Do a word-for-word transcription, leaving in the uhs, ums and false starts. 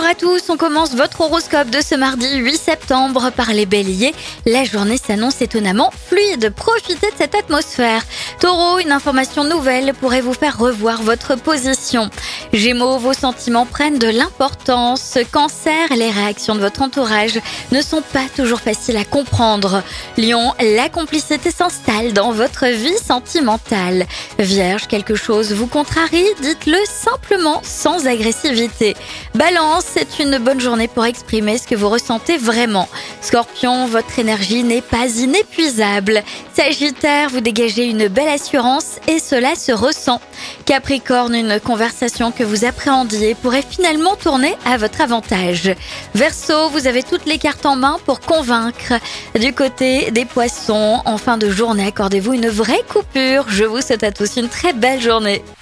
à tous, on commence votre horoscope de ce mardi huit septembre par les béliers. La journée s'annonce étonnamment fluide, profitez de cette atmosphère. Taureau, une information nouvelle pourrait vous faire revoir votre position. Gémeaux, vos sentiments prennent de l'importance. Cancer, les réactions de votre entourage ne sont pas toujours faciles à comprendre. Lion, la complicité s'installe dans votre vie sentimentale. Vierge, quelque chose vous contrarie, dites-le simplement sans agressivité. Balance, c'est une bonne journée pour exprimer ce que vous ressentez vraiment. Scorpion, votre énergie n'est pas inépuisable. Sagittaire, vous dégagez une belle assurance et cela se ressent. Capricorne, une conversation que vous appréhendiez pourrait finalement tourner à votre avantage. Verseau, vous avez toutes les cartes en main pour convaincre. Du côté des poissons, en fin de journée, accordez-vous une vraie coupure. Je vous souhaite à tous une très belle journée.